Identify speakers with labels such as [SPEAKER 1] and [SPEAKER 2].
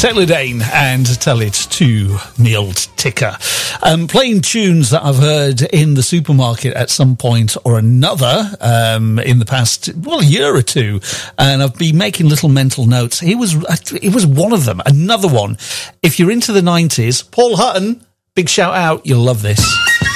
[SPEAKER 1] Taylor Dane and Tell It to Neil Ticker. Playing tunes that I've heard in the supermarket at some point or another in the past, a year or two, and I've been making little mental notes. It was one of them. Another one. If you're into the 90s, Paul Hutton, big shout out. You'll love this.